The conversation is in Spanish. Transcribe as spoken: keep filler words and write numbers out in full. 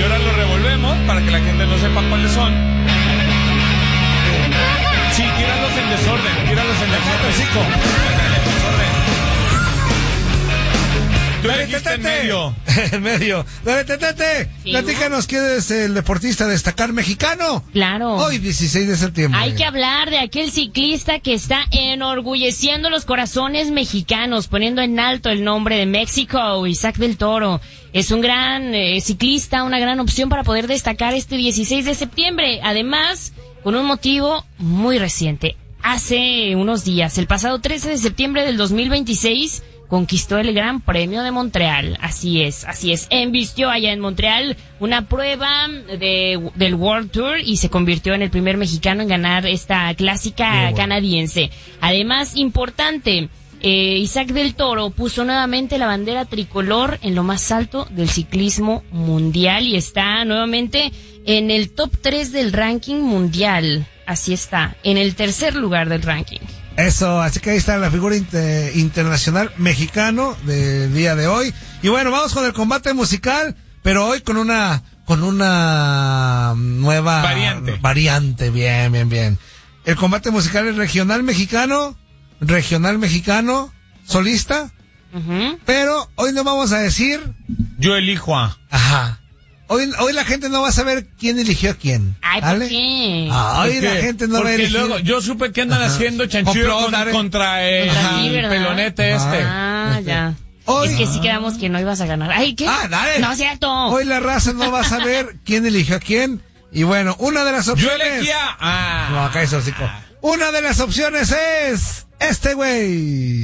ahora lo revolvemos para que la gente no sepa cuáles son. Sí, tíralos en desorden, tíralos en desorden. Tú elegiste en medio. En medio. Dale, Tetete. Sí, Platícanos, ¿quién es el deportista a destacar mexicano? Claro. Hoy, dieciséis de septiembre. Hay que hablar de aquel ciclista que está enorgulleciendo los corazones mexicanos, poniendo en alto el nombre de México, Isaac del Toro. Es un gran eh, ciclista, una gran opción para poder destacar este dieciséis de septiembre. Además, con un motivo muy reciente. Hace unos días, el pasado trece de septiembre del dos mil veintiséis, conquistó el Gran Premio de Montreal. Así es, así es. Embistió allá en Montreal una prueba de, del World Tour y se convirtió en el primer mexicano en ganar esta clásica bueno. canadiense. Además, importante, eh, Isaac del Toro puso nuevamente la bandera tricolor en lo más alto del ciclismo mundial y está nuevamente en el top tres del ranking mundial. Así está, en el tercer lugar del ranking. Eso, así que ahí está la figura inter- internacional mexicano del día de hoy. Y bueno, vamos con el combate musical, pero hoy con una con una nueva variante. Variante, bien, bien, bien. El combate musical es regional mexicano, regional mexicano, solista, Uh-huh. pero hoy no vamos a decir... Yo elijo a... Ajá. Hoy, hoy la gente no va a saber quién eligió a quién. Ay, ¿por ¿vale? qué? Ah, hoy la gente no va a Porque elegir. luego yo supe que andan Ajá. haciendo chanchullo Complot, con, dale. contra el Contra ti, ¿verdad? pelonete este. Ah, ya. Hoy- Es que sí quedamos que no ibas a ganar. Ay, ¿qué? Ah, dale. No es cierto. Hoy la raza no va a saber quién eligió a quién. Y bueno, una de las Yo opciones... elegía a... No, acá es hocico. Una de las opciones es este güey.